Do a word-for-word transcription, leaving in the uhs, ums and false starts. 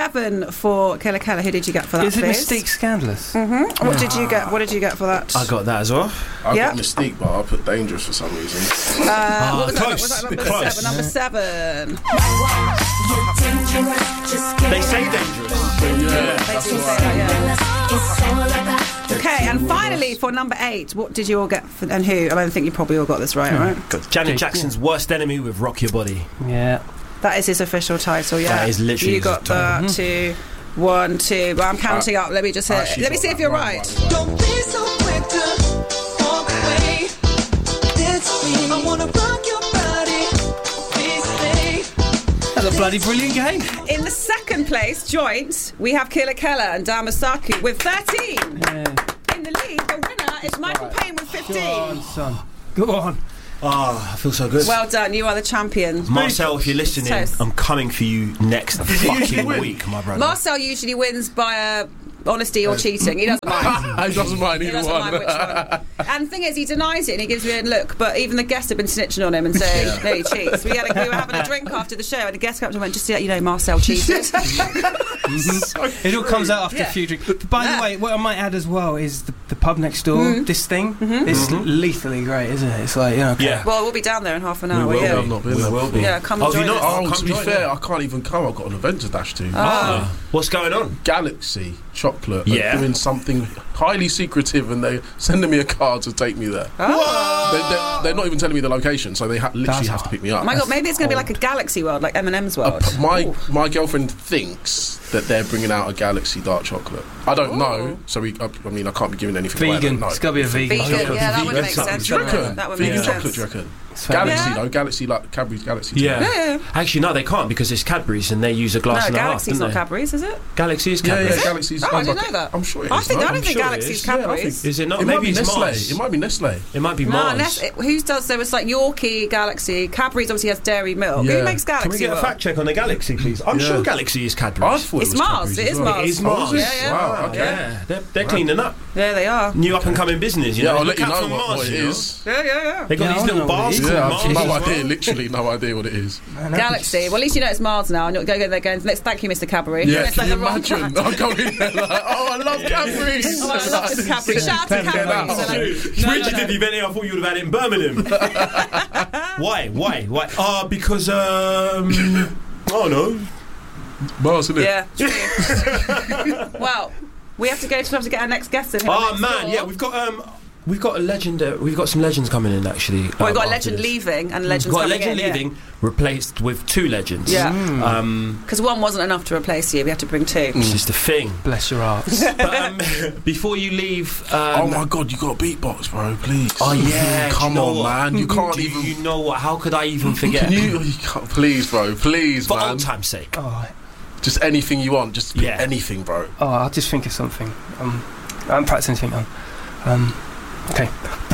seven for Killa Kela. Who did you get for that? Is it please? Mystique Scandalous? Mm-hmm. What did you get? What did you get for that? I got that as well. I Yep. got Mystique, but I put Dangerous for some reason. Uh, what was that? close. Was that number Close. seven? Number seven. They say dangerous. Yeah, They still say that, yeah. Okay, and finally for number eight, what did you all get for, and who? I don't think you probably all got this right, right? Got Janet Jackson's Worst Enemy with Rock Your Body. Yeah. That is his official title, yeah. That is literally You his got title. that, two, one, two. But I'm counting up. Let me just hit. Actually Let me got see if that you're right, right. right, right. Don't be so quick to walk away. It's me. I wanna rock your body. Please stay. That's a bloody brilliant game. In the second place, joint, we have Killa Kela and Damasaku with thirteen. Yeah. In the lead, the winner is Michael Payne with Go fifteen. on, son. Go on. Oh, I feel so good. Well done, you are the champion. Marcel, if you're listening, Toast. I'm coming for you next fucking week, my brother. Marcel usually wins by uh, honesty or cheating. He doesn't mind. He doesn't mind He either doesn't one. mind which one. And the thing is, he denies it and he gives me a look. But even the guests have been snitching on him and saying, no, he cheats. We, had a, we were having a drink after the show and the guest captain went, just to let you know, Marcel cheated. It all comes out after Yeah. a few drinks. But by Yeah. the way, what I might add as well is the, the pub next door. This thing is lethally great, isn't it? It's like, you know, okay. Yeah. Well, we'll be down there in half an hour. We will yeah. be. I've not been We there will be. Yeah, come Oh, and have you join not? us. Oh, Come to be join fair, us. I can't even come. I've got an event to dash to. Ah, what's going on? Galaxy Chocolate are Yeah. doing something highly secretive, and they're sending me a card to take me there. Oh. They, they're, they're not even telling me the location, so they ha- literally That's have to pick me up. Oh my God, maybe it's going to be like a Galaxy World, like M and M's World. Uh, my Ooh. my girlfriend thinks that they're bringing out a Galaxy dark chocolate. I don't Ooh. know, so we. I, I mean, I can't be giving anything away. I Vegan. don't know. It's got to be a vegan. Vegan, chocolate. yeah, that would vegan make something. sense. Do you wouldn't it? reckon? That would Vegan make chocolate, sense. do you reckon? It's fair. Galaxy, Yeah. though. Galaxy, like Cadbury's Galaxy. Yeah. Yeah, yeah. Actually, no, they can't because it's Cadbury's and they use a glass No, and a half. Galaxy's don't not they? Cadbury's, is it? Galaxy is Yeah, Cadbury's. yeah, Galaxy's. Oh, I I'm didn't like- know that. I'm sure it is. I think no? I don't I'm think sure it Galaxy's is. Yeah, I Cadbury's. Is it not? It might Maybe be it's Nestle. Mars. It might be Nestle. It might be No, Mars. Nest, it, who does? There was like Yorkie, Galaxy, Cadbury's. Obviously has Dairy Milk. Who Yeah. makes Galaxy? Can we get a World? fact check on the Galaxy, please? I'm Yeah. sure Galaxy is I Cadbury's. thought It's it was Mars, Cadbury's it as is well. Mars. It is Oh, Mars. is it? Yeah, yeah. Wow, okay. Yeah, they're, they're cleaning up. Yeah, they are. New up and coming business, you Yeah, know. I'll let Look you out know for what, Mars, what it you know. is. Yeah, yeah, yeah. They got Yeah, I these don't little know what it bars is. called Yeah, Mars I've no as idea. well. Literally no idea what it is. Man, Galaxy. Well, at least you know it's Mars now. And you'll go go there going, let's thank you, Mister Cadbury. Yeah, It's can like you the wrong imagine? brand. I'm going in there like, oh, I love Cadbury's. Oh, I love this Cadbury. Shout out to Get Cadbury. out. So, like, It's Richard did the event here. I thought you would have had it in Birmingham. Why? Why? Why? Ah, uh, because um, I don't know. Mars, isn't it? yeah. true. Well, we have to go to have to get our next guest in here. Oh next man, door. yeah, we've got um, we've got a legend. Uh, we've got some legends coming in actually. Well, we've um, got a after legend this. leaving and legends We've got a coming legend in. leaving, replaced with two legends. Yeah. Um, Because one wasn't enough to replace you. We had to bring two. This is the thing. Bless your hearts. But um, before you leave, um, Oh my god, you got a beatbox, bro, please. Oh yeah, Come do you know on, what? man. You can't Do even. You know what? How could I even forget? Can you, you can't, please, bro, please, For man. old time's sake. Oh, Just anything you want. Just pick Yeah. anything, bro. oh, I'll just think of something. Um, I'm practicing anything on. Um, okay.